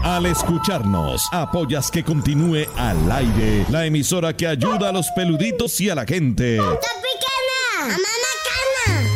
Al escucharnos, apoyas que continúe al aire la emisora que ayuda a los peluditos y a la gente. ¡Tropicana! ¡Mamá!